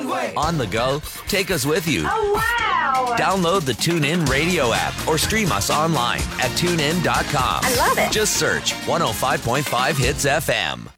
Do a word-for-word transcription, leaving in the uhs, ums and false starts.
Broadway. On the go, take us with you. Oh, wow. Download the TuneIn Radio app or stream us online at tune in dot com. I love it. Just search one oh five point five Hits F M.